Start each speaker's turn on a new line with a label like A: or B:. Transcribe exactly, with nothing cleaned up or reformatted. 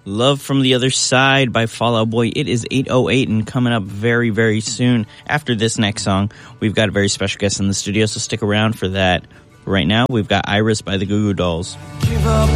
A: Love from the Other Side by Fall Out Boy. It is eight oh eight, and coming up very, very soon after this next song, we've got a very special guest in the studio, so stick around for that. Right now, we've got Iris by the Goo Goo Dolls.
B: Give up